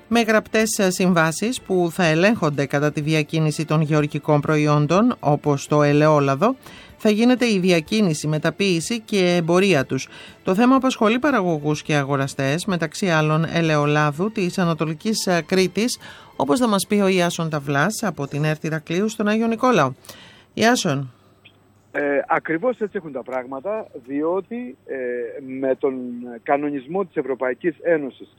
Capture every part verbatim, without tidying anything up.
με γραπτές συμβάσεις που θα ελέγχονται κατά τη διακίνηση των γεωργικών προϊόντων, όπως το ελαιόλαδο, θα γίνεται η διακίνηση, μεταποίηση και εμπορία τους. Το θέμα απασχολεί παραγωγούς και αγοραστές, μεταξύ άλλων ελαιολάδου της Ανατολικής Κρήτης, όπως θα μας πει ο Ιάσον Ταυλάς από την ΕΡΤ Ηρακλείου στον Άγιο Νικόλαο. Ιάσον. Ε, ακριβώς έτσι έχουν τα πράγματα, διότι ε, με τον κανονισμό της Ευρωπαϊκής Ένωσης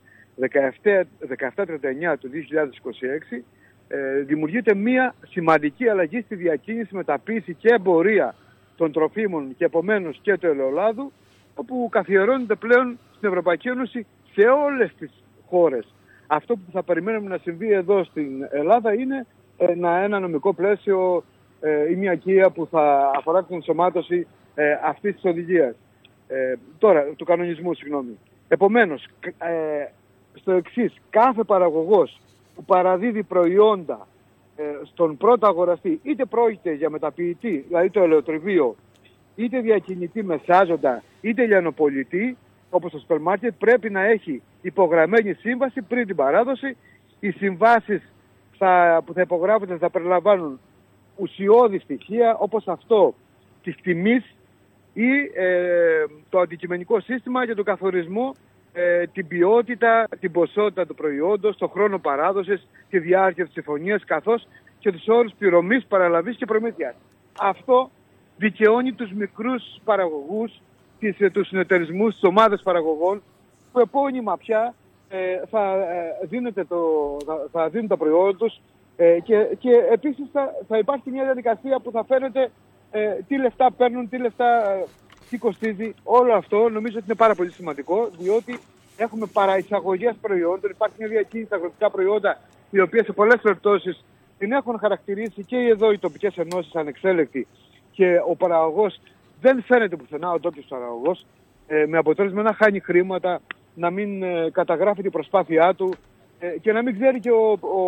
δεκαεπτά τριάντα εννιά του δύο χιλιάδες είκοσι έξι ε, δημιουργείται μία σημαντική αλλαγή στη διακίνηση, μεταποίηση και εμπορία των τροφίμων και επομένως και του ελαιολάδου, όπου καθιερώνεται πλέον στην Ευρωπαϊκή Ένωση σε όλες τις χώρες. Αυτό που θα περιμένουμε να συμβεί εδώ στην Ελλάδα είναι ένα, ένα νομικό πλαίσιο ε, ή μια οικία που θα αφορά την ενσωμάτωση ε, αυτής της οδηγίας. Ε, τώρα, του κανονισμού, συγγνώμη. Επομένως, ε, στο εξής, κάθε παραγωγός που παραδίδει προϊόντα ε, στον πρώτο αγοραστή, είτε πρόκειται για μεταποιητή, δηλαδή το ελαιοτριβείο, είτε διακινητή μεσάζοντα, είτε λιανοπολιτή, όπως το σούπερ μάρκετ, πρέπει να έχει υπογραμμένη σύμβαση πριν την παράδοση. Οι συμβάσεις θα, που θα υπογράφονται θα περιλαμβάνουν ουσιώδη στοιχεία, όπως αυτό της τιμής ή ε, το αντικειμενικό σύστημα για τον καθορισμό, ε, την ποιότητα, την ποσότητα του προϊόντος, το χρόνο παράδοσης, τη διάρκεια της συμφωνίας, καθώς και τους όρους πληρωμής, παραλαβής και προμήθειας. Αυτό δικαιώνει τους μικρούς παραγωγούς, τις, τους συνεταιρισμούς, τις ομάδες παραγωγών, που επώνυμα πια ε, θα, ε, δίνεται το, θα, θα δίνουν τα προϊόντα τους ε, και, και επίσης θα, θα υπάρχει μια διαδικασία που θα φαίνεται ε, τι λεφτά παίρνουν, τι λεφτά, ε, τι κοστίζει. Όλο αυτό νομίζω ότι είναι πάρα πολύ σημαντικό, διότι έχουμε παραεισαγωγές προϊόντων, υπάρχει μια διακίνηση στα αγροτικά προϊόντα, οι οποίες σε πολλές περιπτώσεις την έχουν χαρακτηρίσει και εδώ οι τοπικές ενώσεις ανεξέλεκτη, και ο παραγωγός δεν φαίνεται πουθενά, ο τόπιος παραγωγός, ε, με αποτέλεσμα να χάνει χρήματα, να μην ε, καταγράφει την προσπάθειά του ε, και να μην ξέρει και ο, ο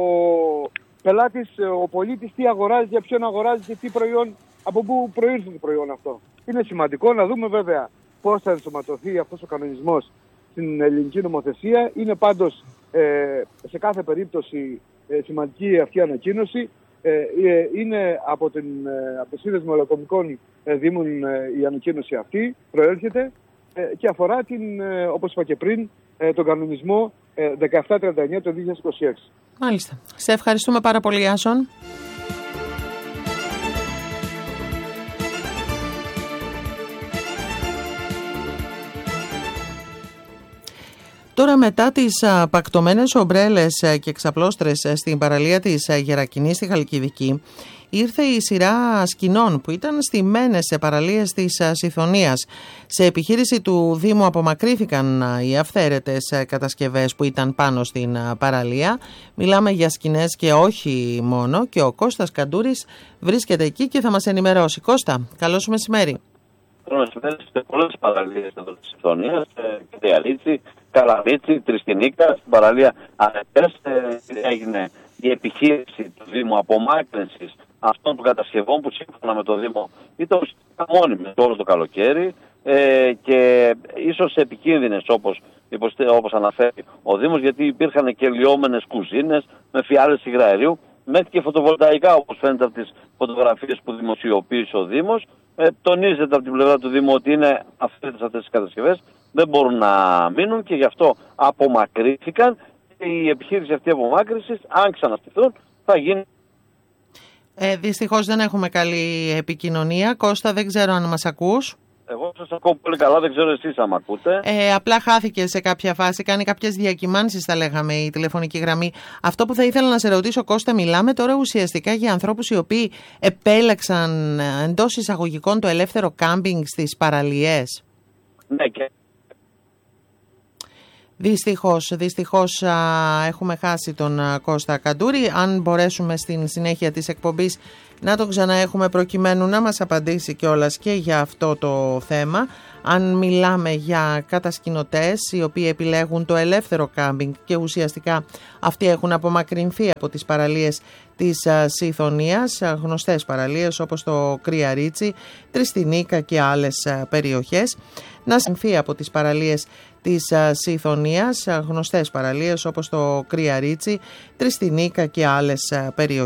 πελάτης, ο πολίτης τι αγοράζει, για ποιον αγοράζει και τι προϊόν, από πού προήρθε το προϊόν αυτό. Είναι σημαντικό να δούμε βέβαια πώς θα ενσωματωθεί αυτός ο κανονισμός στην ελληνική νομοθεσία. Είναι πάντως ε, σε κάθε περίπτωση ε, σημαντική αυτή ανακοίνωση. Ε, ε, είναι από, την, ε, από το Σύνδεσμο Ελαιοκομικών ε, Δήμων ε, η ανακοίνωση αυτή, προέρχεται ε, και αφορά, την, ε, όπως είπα και πριν, ε, τον κανονισμό ε, δεκαεπτά τριάντα εννιά του δύο χιλιάδες είκοσι έξι. Μάλιστα. Σε ευχαριστούμε πάρα πολύ, Άσον. Τώρα, μετά τις α, πακτωμένες ομπρέλες α, και εξαπλώστρες α, στην παραλία της α, Γερακινής στη Χαλκιδική, ήρθε η σειρά σκηνών που ήταν στημένες σε παραλίες της α, Σιθωνίας. Σε επιχείρηση του Δήμου απομακρύθηκαν α, οι αυθαίρετες α, κατασκευές που ήταν πάνω στην α, παραλία. Μιλάμε για σκηνές και όχι μόνο, και ο Κώστας Καντούρης βρίσκεται εκεί και θα μας ενημερώσει. Κώστα, καλώς μεσημέρι. Καλώς μεσημέρι σε πολλές παραλίες εδώ της Σιθωνίας, Κρυαρίτσι, Καλαμίτσι, Τριστινίκα, στην παραλία Αρετές ε, έγινε η επιχείρηση του Δήμου απομάκρυνσης αυτών των κατασκευών που σύμφωνα με το Δήμο ήταν ουσιαστικά μόνιμες όλο το καλοκαίρι ε, και ίσως επικίνδυνες όπως, όπως αναφέρει ο Δήμος, γιατί υπήρχαν και λιώμενες κουζίνες με φιάλες υγραερίου, μέχρι και φωτοβολταϊκά, όπως φαίνεται από τις φωτογραφίες που δημοσιοποίησε ο Δήμος. Ε, τονίζεται από την πλευρά του Δήμου ότι είναι αυτές αυτές τις κατασκευές, δεν μπορούν να μείνουν και γι' αυτό απομακρύθηκαν. Η επιχείρηση αυτή απομάκρυνσης, αν ξαναστηθούν, θα γίνει. Ε, δυστυχώς δεν έχουμε καλή επικοινωνία. Κώστα, δεν ξέρω αν μας ακούς. Εγώ σας ακούω πολύ καλά, δεν ξέρω εσείς αν ακούτε. Ε, απλά χάθηκε σε κάποια φάση, κάνει κάποιες διακυμάνσεις, θα λέγαμε, η τηλεφωνική γραμμή. Αυτό που θα ήθελα να σε ρωτήσω, Κώστα, μιλάμε τώρα ουσιαστικά για ανθρώπους οι οποίοι επέλεξαν εντός εισαγωγικών το ελεύθερο κάμπινγκ στις παραλίες. Ναι, και... Δυστυχώς, δυστυχώς α, έχουμε χάσει τον α, Κώστα Καντούρη. Αν μπορέσουμε στην συνέχεια της εκπομπής να τον ξαναέχουμε προκειμένου να μας απαντήσει κιόλας και για αυτό το θέμα. Αν μιλάμε για κατασκηνωτές οι οποίοι επιλέγουν το ελεύθερο κάμπινγκ και ουσιαστικά αυτοί έχουν απομακρυνθεί από τις παραλίες της α, Σιθωνίας, α, γνωστές παραλίες όπως το Κρυαρίτσι, Τριστινίκα και άλλες α, περιοχές, να συμφθεί από τις παραλίες της Σιθωνίας, γνωστές παραλίες όπως το Κρυαρίτσι, Τριστινίκα και άλλες περιοχές.